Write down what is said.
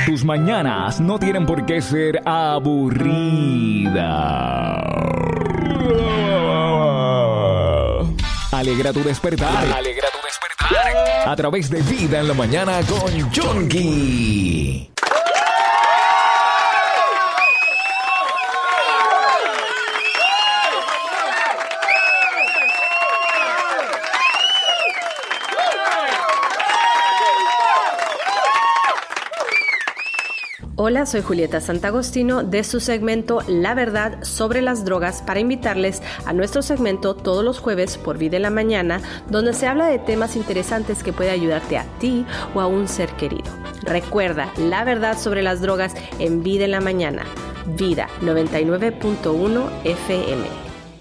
Tus mañanas no tienen por qué ser aburridas. Alegra tu despertar. Alegra tu despertar. A través de Vida en la Mañana con Yonki. Hola, soy Julieta Santagostino de su segmento La Verdad sobre las Drogas para invitarles a nuestro segmento todos los jueves por Vida en la Mañana, donde se habla de temas interesantes que puede ayudarte a ti o a un ser querido. Recuerda, La Verdad sobre las Drogas en Vida en la Mañana. Vida 99.1 FM.